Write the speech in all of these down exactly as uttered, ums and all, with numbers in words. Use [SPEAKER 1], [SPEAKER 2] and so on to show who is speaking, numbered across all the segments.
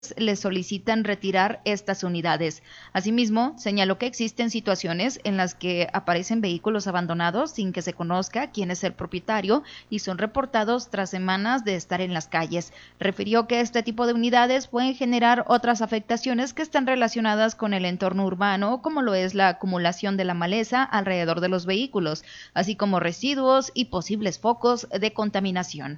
[SPEAKER 1] le solicitan retirar estas unidades. Asimismo, señaló que existen situaciones en las que aparecen vehículos abandonados sin que se conozca quién es el propietario y son reportados tras semanas de estar en las calles. Refirió que este tipo de unidades pueden generar otras afectaciones que están relacionadas con el entorno urbano, como lo es la acumulación de la maleza alrededor de los vehículos, así como residuos y posibles focos de contaminación.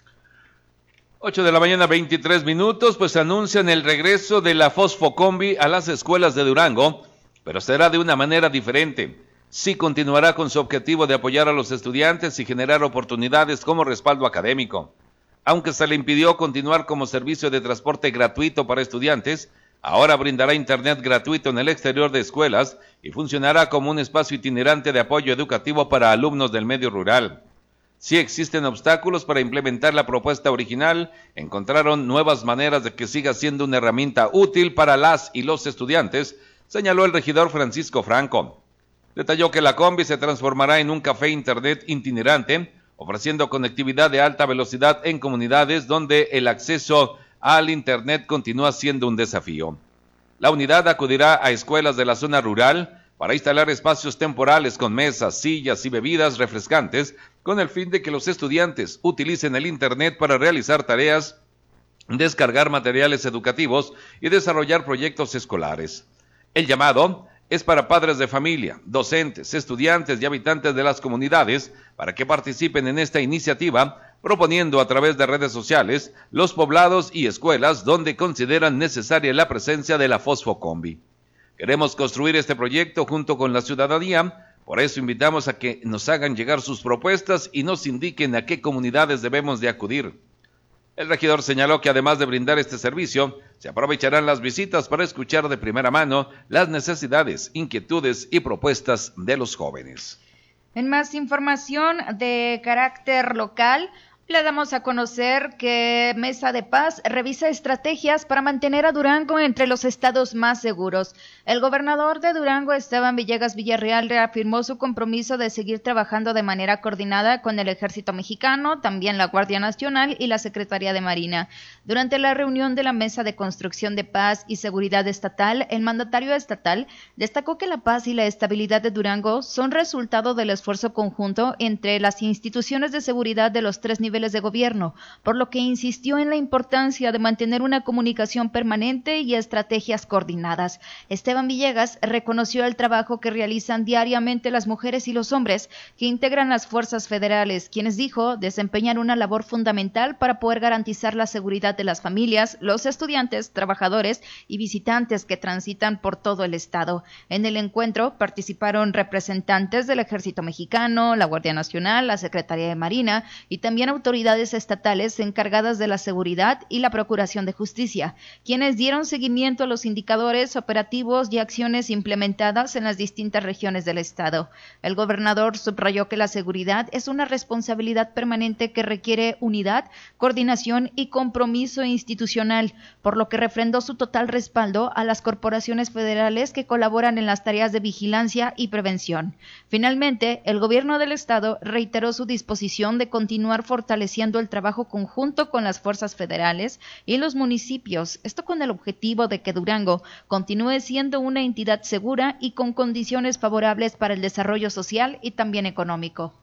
[SPEAKER 2] ocho de la mañana, veintitrés minutos, pues anuncian el regreso de la Fosfocombi a las escuelas de Durango, pero será de una manera diferente. Sí continuará con su objetivo de apoyar a los estudiantes y generar oportunidades como respaldo académico. Aunque se le impidió continuar como servicio de transporte gratuito para estudiantes, ahora brindará internet gratuito en el exterior de escuelas y funcionará como un espacio itinerante de apoyo educativo para alumnos del medio rural. Si existen obstáculos para implementar la propuesta original, encontraron nuevas maneras de que siga siendo una herramienta útil para las y los estudiantes, señaló el regidor Francisco Franco. Detalló que la combi se transformará en un café internet itinerante, ofreciendo conectividad de alta velocidad en comunidades donde el acceso al internet continúa siendo un desafío. La unidad acudirá a escuelas de la zona rural para instalar espacios temporales con mesas, sillas y bebidas refrescantes, con el fin de que los estudiantes utilicen el internet para realizar tareas, descargar materiales educativos y desarrollar proyectos escolares. El llamado es para padres de familia, docentes, estudiantes y habitantes de las comunidades para que participen en esta iniciativa, proponiendo a través de redes sociales los poblados y escuelas donde consideran necesaria la presencia de la Fosfocombi. Queremos construir este proyecto junto con la ciudadanía, por eso invitamos a que nos hagan llegar sus propuestas y nos indiquen a qué comunidades debemos de acudir. El regidor señaló que además de brindar este servicio, se aprovecharán las visitas para escuchar de primera mano las necesidades, inquietudes y propuestas de los jóvenes.
[SPEAKER 1] En más información de carácter local, le damos a conocer que Mesa de Paz revisa estrategias para mantener a Durango entre los estados más seguros. El gobernador de Durango, Esteban Villegas Villarreal, reafirmó su compromiso de seguir trabajando de manera coordinada con el Ejército Mexicano, también la Guardia Nacional y la Secretaría de Marina. Durante la reunión de la Mesa de Construcción de Paz y Seguridad Estatal, el mandatario estatal destacó que la paz y la estabilidad de Durango son resultado del esfuerzo conjunto entre las instituciones de seguridad de los tres niveles de gobierno, por lo que insistió en la importancia de mantener una comunicación permanente y estrategias coordinadas. Esteban Villegas reconoció el trabajo que realizan diariamente las mujeres y los hombres que integran las fuerzas federales, quienes, dijo, desempeñan una labor fundamental para poder garantizar la seguridad de las familias, los estudiantes, trabajadores y visitantes que transitan por todo el estado. En el encuentro participaron representantes del Ejército Mexicano, la Guardia Nacional, la Secretaría de Marina y también autoridades autoridades estatales encargadas de la seguridad y la procuración de justicia, quienes dieron seguimiento a los indicadores operativos y acciones implementadas en las distintas regiones del estado. El gobernador subrayó que la seguridad es una responsabilidad permanente que requiere unidad, coordinación y compromiso institucional, por lo que refrendó su total respaldo a las corporaciones federales que colaboran en las tareas de vigilancia y prevención. Finalmente, el gobierno del estado reiteró su disposición de continuar fortaleciendo el trabajo conjunto con las fuerzas federales y los municipios, esto con el objetivo de que Durango continúe siendo una entidad segura y con condiciones favorables para el desarrollo social y también económico.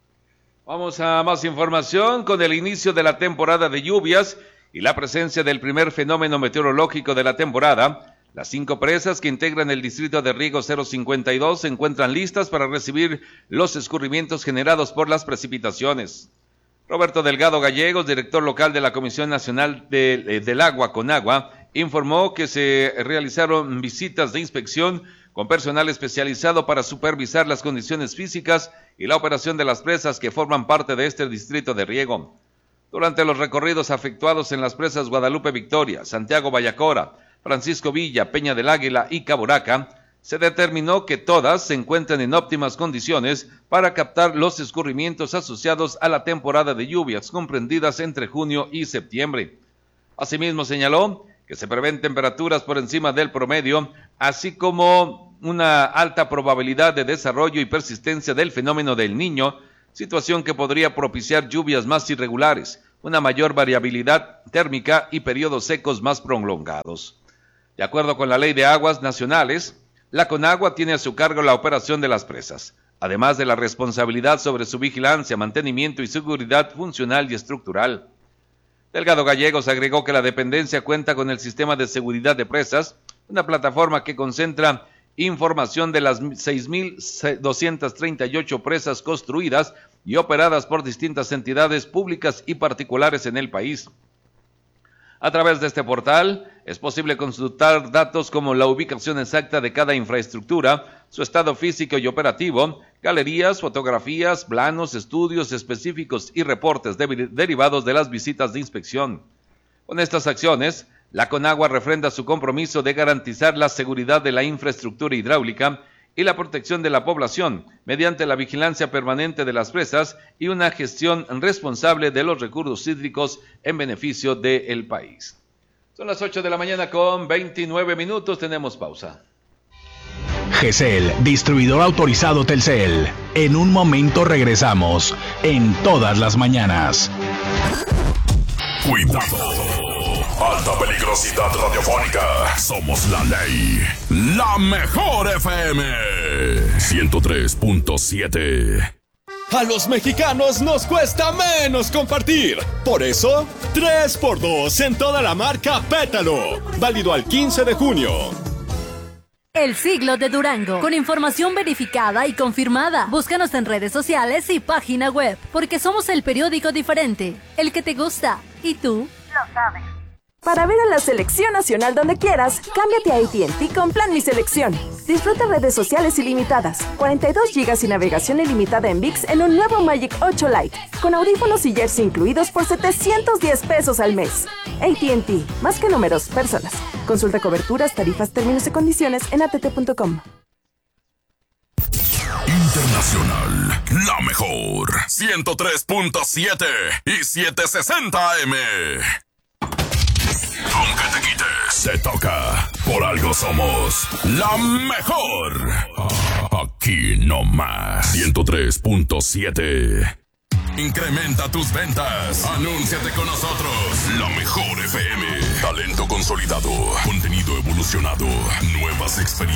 [SPEAKER 2] Vamos a más información. Con el inicio de la temporada de lluvias y la presencia del primer fenómeno meteorológico de la temporada, las cinco presas que integran el distrito de riego cero cincuenta y dos se encuentran listas para recibir los escurrimientos generados por las precipitaciones. Roberto Delgado Gallegos, director local de la Comisión Nacional de, del Agua, Conagua, informó que se realizaron visitas de inspección con personal especializado para supervisar las condiciones físicas y la operación de las presas que forman parte de este distrito de riego. Durante los recorridos efectuados en las presas Guadalupe Victoria, Santiago Bayacora, Francisco Villa, Peña del Águila y Caboraca, se determinó que todas se encuentran en óptimas condiciones para captar los escurrimientos asociados a la temporada de lluvias comprendidas entre junio y septiembre. Asimismo señaló que se prevén temperaturas por encima del promedio, así como una alta probabilidad de desarrollo y persistencia del fenómeno del Niño, situación que podría propiciar lluvias más irregulares, una mayor variabilidad térmica y periodos secos más prolongados. De acuerdo con la Ley de Aguas Nacionales, la Conagua tiene a su cargo la operación de las presas, además de la responsabilidad sobre su vigilancia, mantenimiento y seguridad funcional y estructural. Delgado Gallegos agregó que la dependencia cuenta con el Sistema de Seguridad de Presas, una plataforma que concentra información de las seis mil doscientas treinta y ocho presas construidas y operadas por distintas entidades públicas y particulares en el país. A través de este portal es posible consultar datos como la ubicación exacta de cada infraestructura, su estado físico y operativo, galerías, fotografías, planos, estudios específicos y reportes de- derivados de las visitas de inspección. Con estas acciones, la Conagua refrenda su compromiso de garantizar la seguridad de la infraestructura hidráulica y la protección de la población mediante la vigilancia permanente de las presas y una gestión responsable de los recursos hídricos en beneficio del país. Son las ocho de la mañana con veintinueve minutos, tenemos pausa.
[SPEAKER 3] G C L, distribuidor autorizado Telcel. En un momento regresamos, en todas las mañanas.
[SPEAKER 4] Cuidado. Alta peligrosidad radiofónica. Somos la ley. La mejor F M. ciento tres punto siete.
[SPEAKER 5] A los mexicanos nos cuesta menos compartir. Por eso, tres por dos en toda la marca Pétalo. Válido al quince de junio.
[SPEAKER 6] El Siglo de Durango, con información verificada y confirmada. Búscanos en redes sociales y página web, porque somos el periódico diferente, el que te gusta. ¿Y tú? Lo sabes.
[SPEAKER 7] Para ver a la selección nacional donde quieras, cámbiate a A T and T con Plan Mi Selección. Disfruta redes sociales ilimitadas, cuarenta y dos gigas y navegación ilimitada en V I X en un nuevo Magic ocho Lite, con audífonos y jersey incluidos por setecientos diez pesos al mes. A T and T, más que números, personas. Consulta coberturas, tarifas, términos y condiciones en a t t punto com.
[SPEAKER 4] Internacional, la mejor. ciento tres punto siete y setecientos sesenta A M. Aunque te quites, te toca. Por algo somos la mejor. Aquí no más. ciento tres punto siete. Incrementa tus ventas. Anúnciate con nosotros. La mejor F M. Talento consolidado. Contenido evolucionado. Nuevas experiencias.